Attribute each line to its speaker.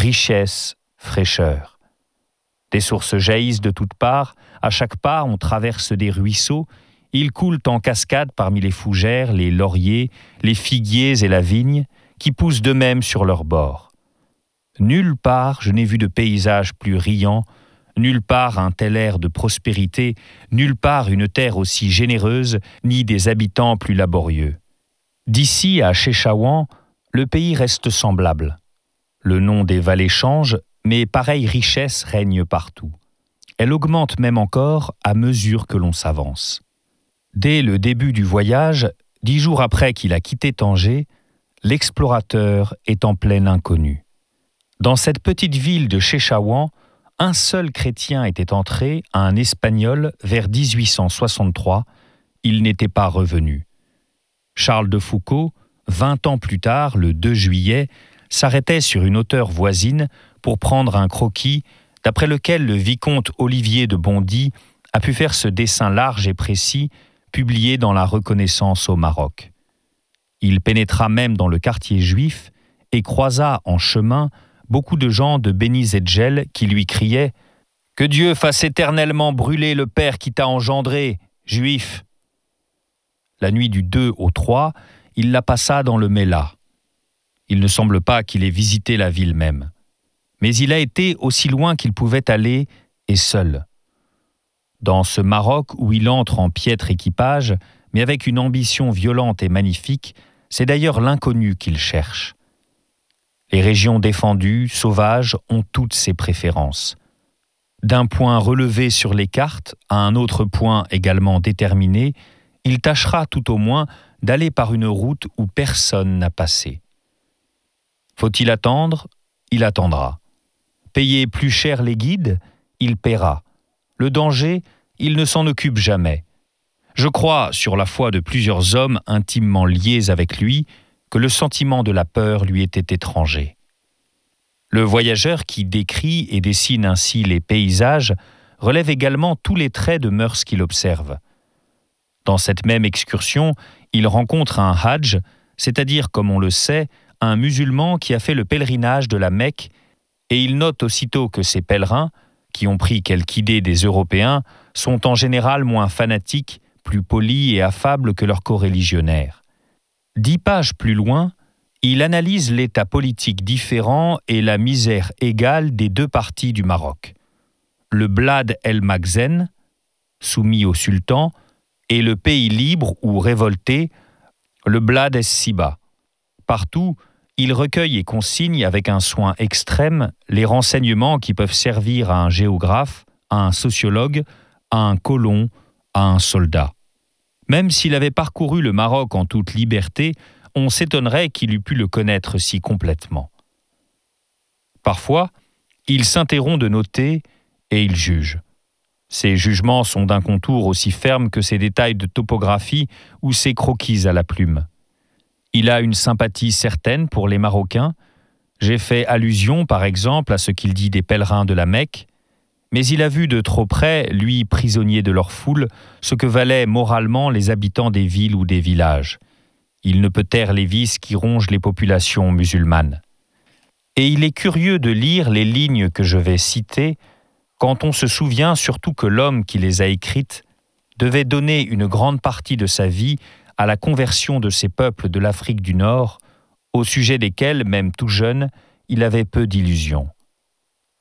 Speaker 1: richesse, fraîcheur. Des sources jaillissent de toutes parts, à chaque pas on traverse des ruisseaux, ils coulent en cascade parmi les fougères, les lauriers, les figuiers et la vigne, qui poussent d'eux-mêmes sur leurs bords. Nulle part je n'ai vu de paysage plus riant, nulle part un tel air de prospérité, nulle part une terre aussi généreuse, ni des habitants plus laborieux. D'ici à Cheshawang, le pays reste semblable. Le nom des vallées change, mais pareille richesse règne partout. Elle augmente même encore à mesure que l'on s'avance. Dès le début du voyage, 10 jours après qu'il a quitté Tanger, l'explorateur est en plein inconnu. Dans cette petite ville de Cheshawang, un seul chrétien était entré, un Espagnol, vers 1863. Il n'était pas revenu. Charles de Foucauld, 20 ans plus tard, le 2 juillet, s'arrêtait sur une hauteur voisine pour prendre un croquis d'après lequel le vicomte Olivier de Bondy a pu faire ce dessin large et précis publié dans la Reconnaissance au Maroc. Il pénétra même dans le quartier juif et croisa en chemin beaucoup de gens de Beni Zedjel qui lui criaient « Que Dieu fasse éternellement brûler le père qui t'a engendré, juif !» La nuit du 2 au 3, il la passa dans le Mela. Il ne semble pas qu'il ait visité la ville même. Mais il a été aussi loin qu'il pouvait aller, et seul. Dans ce Maroc où il entre en piètre équipage, mais avec une ambition violente et magnifique, c'est d'ailleurs l'inconnu qu'il cherche. Les régions défendues, sauvages, ont toutes ses préférences. D'un point relevé sur les cartes à un autre point également déterminé, il tâchera tout au moins d'aller par une route où personne n'a passé. Faut-il attendre ? Il attendra. Payer plus cher les guides ? Il paiera. Le danger, il ne s'en occupe jamais. Je crois, sur la foi de plusieurs hommes intimement liés avec lui, que le sentiment de la peur lui était étranger. Le voyageur qui décrit et dessine ainsi les paysages relève également tous les traits de mœurs qu'il observe. Dans cette même excursion, il rencontre un Hadj, c'est-à-dire, comme on le sait, un musulman qui a fait le pèlerinage de la Mecque, et il note aussitôt que ces pèlerins, qui ont pris quelque idée des Européens, sont en général moins fanatiques, plus polis et affables que leurs coreligionnaires. 10 pages plus loin, il analyse l'état politique différent et la misère égale des deux parties du Maroc. Le Blad el-Makhzen, soumis au sultan, et le pays libre ou révolté, le Blad es-Siba. Partout, il recueille et consigne avec un soin extrême les renseignements qui peuvent servir à un géographe, à un sociologue, à un colon, à un soldat. Même s'il avait parcouru le Maroc en toute liberté, on s'étonnerait qu'il eût pu le connaître si complètement. Parfois, il s'interrompt de noter et il juge. Ses jugements sont d'un contour aussi ferme que ses détails de topographie ou ses croquis à la plume. Il a une sympathie certaine pour les Marocains. J'ai fait allusion, par exemple, à ce qu'il dit des pèlerins de la Mecque, mais il a vu de trop près, lui prisonnier de leur foule, ce que valaient moralement les habitants des villes ou des villages. Il ne peut taire les vices qui rongent les populations musulmanes. Et il est curieux de lire les lignes que je vais citer, quand on se souvient surtout que l'homme qui les a écrites devait donner une grande partie de sa vie à la conversion de ces peuples de l'Afrique du Nord, au sujet desquels, même tout jeune, il avait peu d'illusions.